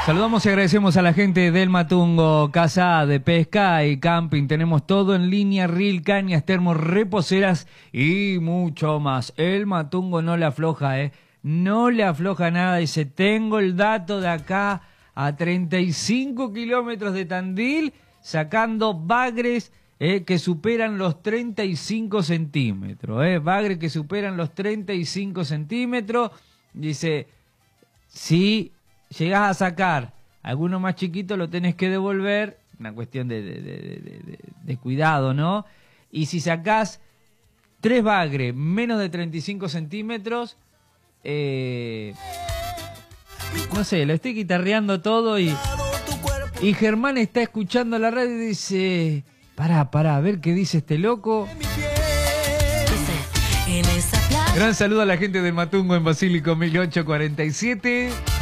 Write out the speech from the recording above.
Saludamos y agradecemos a la gente del Matungo, casa de pesca y camping. Tenemos todo en línea, reel, cañas, termos, reposeras y mucho más. El Matungo no le afloja, no le afloja nada. Dice, tengo el dato de acá a 35 kilómetros de Tandil, sacando bagres que superan los 35 centímetros. Bagres que superan los 35 centímetros. Dice, sí. Llegás a sacar alguno más chiquito, lo tenés que devolver, una cuestión de cuidado, ¿no? Y si sacás 3 bagres menos de 35 centímetros, no sé, lo estoy guitarreando todo y Germán está escuchando la radio y dice, pará, a ver qué dice este loco. Gran saludo a la gente de Matungo en Basílico 1847.